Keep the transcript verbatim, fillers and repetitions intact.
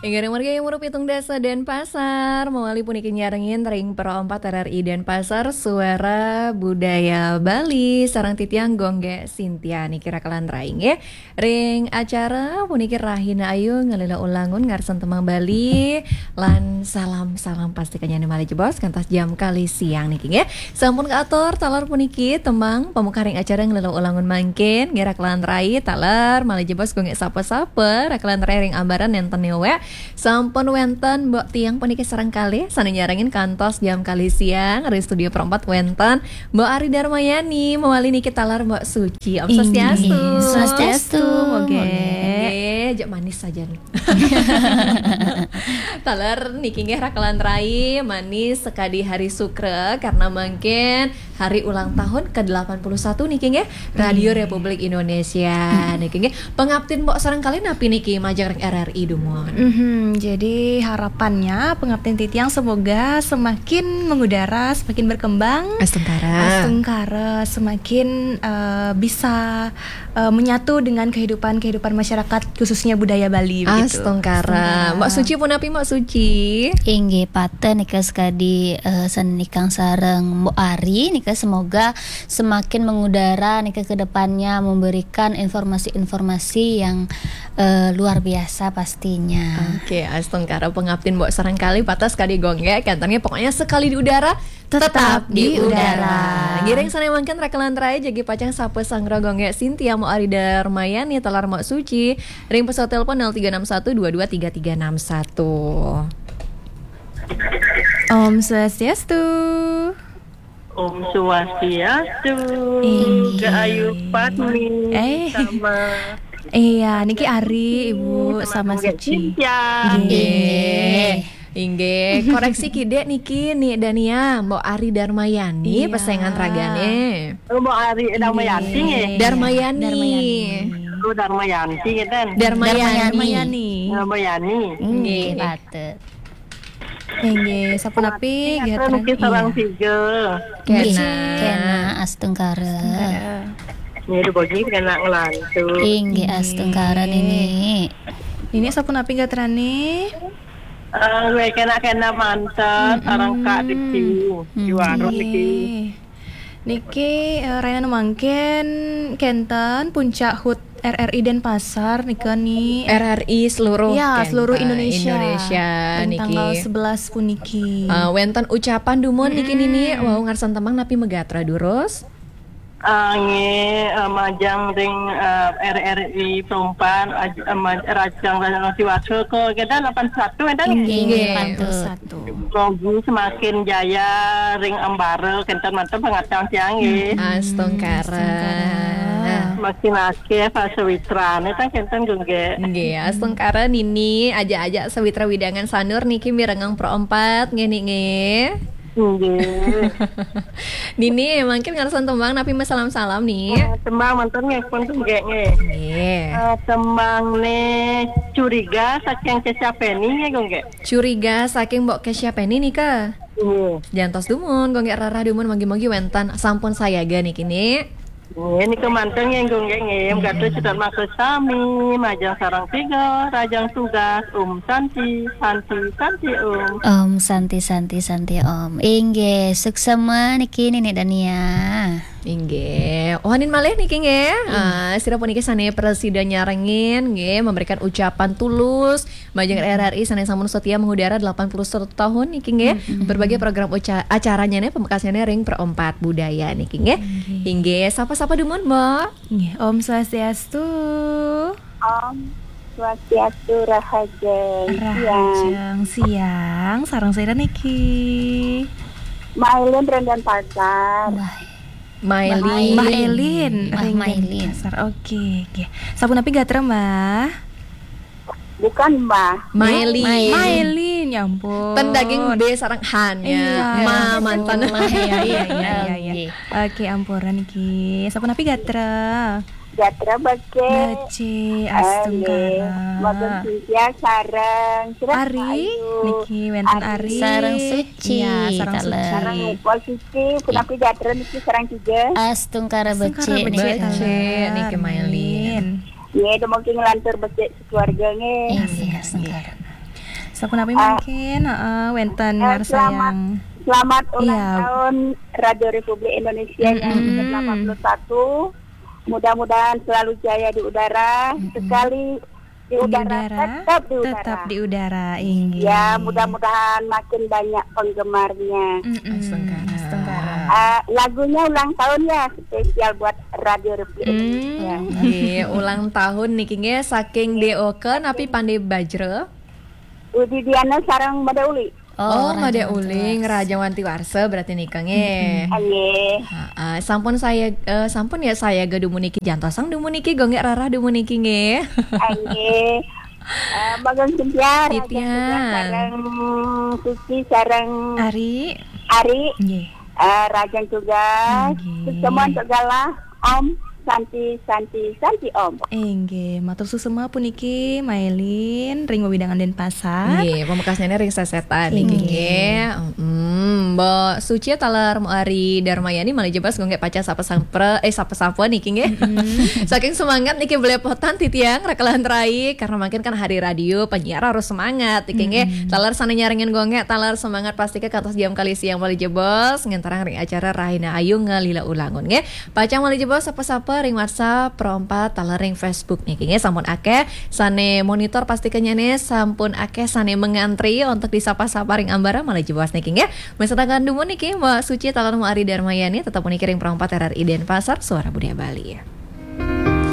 Ingin warga yang merupitung desa Denpasar mewali puniki nyarengin ring perompat R R I Denpasar suara budaya Bali sarang titiang gongge Sintia niki rakalan raing ya. Ring acara puniki Rahina Ayu ngalila ulangun ngarsan temang Bali lan salam-salam pastikannya nih mali jebos kantas jam kali siang niki ya. Sampun kaator talar puniki temang pemuka ring acara ngalila ulangun mangkin ngira rakalan rai talar mali jebos gongge sapa-sapa rakalan rai ring ambaran nenten we. Sampun wenten mbok tiang puniki sareng kali sanu nyarengin kantos jam kali siang di studio perempat wenten Mbok Ari Darmayani mewali niki talar Mbok Suci Om Swastiastu. Swastiastu moge. Jek manis saja nih. Talar niki nggih rakalan rai manis sekadi hari Sukre karena mungkin hari ulang tahun ke delapan puluh satu niki nggih Radio Republik Indonesia niki nggih pengabtin Mbok sareng kali napi niki majang R R I dumon. Hmm, jadi harapannya pengabdian Titiang semoga semakin mengudara, semakin berkembang, Astungkara, Astungkara semakin uh, bisa uh, menyatu dengan kehidupan-kehidupan masyarakat khususnya budaya Bali begitu. Astungkara. Mbak Suci pun api Mbak Suci. Inggih paten nika sekadi uh, senikang sareng Mbok Ari nika semoga semakin mengudara nika ke depannya memberikan informasi-informasi yang uh, luar biasa pastinya. Oke, astungkara pengabtin Mbok sareng kali patas kali gong ya. Kantangnya pokoknya sekali di udara tetap di udara. Giring sana mangken rakalan rai jagi pacang sape sangra gong ya Sintia Mo Ari Darmayani talar Mbok Suci. Ring pesawat telepon nol tiga enam satu dua dua tiga tiga enam satu. Om Swastiastu. Om Swastiastu. Ayu Patmi Eh. sama Iya, niki Ari, Ibu sama Suci. ya. Inggih. Inggih, koreksi kide niki nih Dania Mbok Ari Darmayani Iya. pesengan ragane. Mau Ari Darmayanti ya? Darmayani. Lu Darmayanti kan? Darmayani. Darmayani. Darmayani. Inggih paten. Nggih, sampun api Kita mungkin sarang tiga. Kena. Kena astungkara. Ini bagi kena ngelantu. Inggih astungkara ini. Ini sampun api gatrane. Eh, gue kena kena mantan sarang kak Diki. Di warung Diki. Nggih. Niki uh, Rayana mangken kenten puncak H U T R R I Denpasar nika nih. R R I seluruh Ya, Kenta, seluruh Indonesia. Indonesia Dan niki. tanggal sebelas puniki. Uh, wenten ucapan dumon niki nini wow ngarsan temang napi megatra durus. Ange majang ring R R I perempuan rajang rajang siwaso ko kita delapan puluh satu kan? Inggih paten. Satu. Logi semakin jaya ring ambare kenten mantep pengacang siang nggih. Astungkara. Makin akeh fase witrane ta kenten gengge. Nggih, astungkara nini aja-aja sawitra widangan sanur niki mirengang perempat ngene nggih. Nggih. Nini mungkin ngarsan tembang napi salam-salam nih. Tembang manten nggih pun gengge nggih. Nggih. Eh, Tembang ne curiga saking Cecapeni nggih gengge. Curiga saking Mbok Kesya Penny nih ke. Nggih. Jantos dumun, gongge rara dumun magi-magi wentan sampun saya ga niki nih. Ini kemanten yang gonggeng ngem gato cedak maksud sami majang sarang tiga rajang tugas um santi santi santi um Om Santi Santi Santi Om. Inggih suksema niki Nenek Dania. Inggih, ohanin malih niki nggih. Ah, sira puniki sane presiden nyarengin nggih memberikan ucapan tulus majang R R I sane sampun setia mengudara delapan puluh satu tahun niki nggih. Berbagai program uca- acaranya nih pemekasnya ring perempat budaya niki nggih. Inggih, sapa-sapa dumun, Mbak. Nggih, Om Swastiastu. Om Swastiastu Rahaja Rahajeng siang, sarang saya niki. Mailin Rendan Pasar. Maili. Mbak Elin, Mbak Ring Mailin. Denpasar. Oke, oke. Sampun api gatra, Mbak. Bukan Mbak. Maili. Mailin, ya ampun. Ten daging B sarang Han ya. Iya. Ma mantan. Iya, iya, iya, iya, iya. Nggih. Oke, ampuran iki. Sampun api gatra. Jatra Bace. Baci, astungkara. Magen Sintia sareng. Sira Ari, Ayu. niki wenten Ari. Ari. Sareng Suci, Iya, sareng taler. Suci. Sareng posisi punapi jatra niki sareng tiga. Astungkara Astungkara becik becik, niki. Becik. taler. niki Mailin. Iya, udah mungkin ngelantur becek sekeluarga nge. Inggih astungkara. Sapunapi Ah. mungkin heeh wenten Eh, ngarsa selamat yang selamat ulang Iya. tahun Radio Republik Indonesia yang Mm-mm. ke delapan puluh satu. Mudah-mudahan selalu jaya di udara, sekali di di udara, udara, tetap di udara. tetap di udara. Inggih. Ya, mudah-mudahan makin banyak penggemarnya. Mm-mm. Setengkara. Setengkara. Ah, lagunya ulang tahun ya, spesial buat Radio Republik Hmm. Indonesia. Nggih, ulang tahun niki nge saking D O ke napi pandai bajre. Udi Diana sarang Mada Uli. Oh, Raja Made Wanti Uling Raja Wanti Warsa berarti nikah nge. Aye. Heeh, sampun saya eh, sampun ya saya ge dumuniki jantosang dumuniki gonggek rarah dumuniki nge. Aye. Eh, Bagang Cynthia, Raja Titian. Suga, sarang Suci, sarang Ari. Ari, Nggih. eh, Rajang Tugas, Nggih. semua segala Om, Santi, Santi, Santi Om. Inggih, matur susema puniki Mailin ring Widangan Denpasar. Nggih, pamekasnya ring sesetan niki Nggih. nge. Hmm, Mbak Suci talar Ari Darmayani malah jebas gonggek paca sapa sampre eh sapa sapa niki nge. Saking semangat niki belepotan titiang rekalan rai karena makin kan hari radio penyiar harus semangat niki nge. Talar sana nyaringin gonggek talar semangat pasti ke atas jam kali siang malah jebos ngentarang ring acara Rahina Ayu ngalila ulangun nge. Paca malah jebos sapa-sapa ring WhatsApp perompat talar ring Facebook niki nge sampun akeh sane monitor pasti kenyane sampun akeh sane mengantri untuk disapa-sapa ring ambara malah jebos niki nge. Mesetakan dumun niki Mbak Suci talar Ari Darmayani tetap niki ring perompat R R I Denpasar Suara Budaya Bali.